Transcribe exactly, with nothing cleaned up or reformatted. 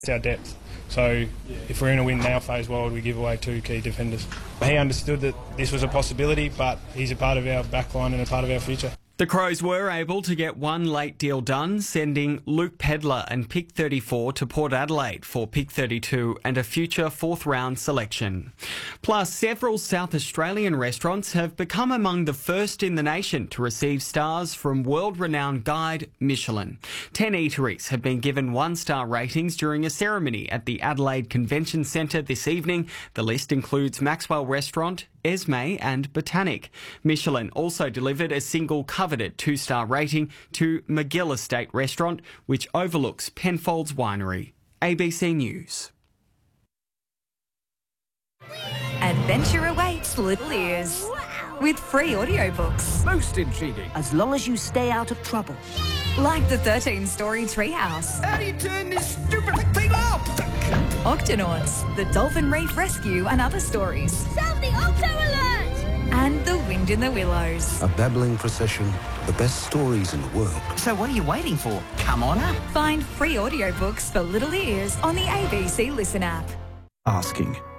It's our depth. So if we're in a win now phase world, we give away two key defenders. He understood that this was a possibility, but he's a part of our backline and a part of our future. The Crows were able to get one late deal done, sending Luke Pedler and pick thirty-four to Port Adelaide for pick thirty-two and a future fourth round selection. Plus, several South Australian restaurants have become among the first in the nation to receive stars from world-renowned guide Michelin. Ten eateries have been given one-star ratings during a ceremony at the Adelaide Convention Centre this evening. The list includes Maxwell Restaurant, Esme and Botanic. Michelin also delivered a single coveted two-star rating to McGill Estate Restaurant, which overlooks Penfolds Winery. A B C News. Adventure awaits little ears with free audiobooks. Most intriguing. As long as you stay out of trouble. Like the thirteen-story Treehouse. How do you turn this stupid thing off? Octonauts, the Dolphin Reef Rescue and other stories. Sound the Octo Alert! And The Wind in the Willows. A babbling procession, the best stories in the world. So what are you waiting for? Come on up. Find free audiobooks for little ears on the A B C Listen app. Asking,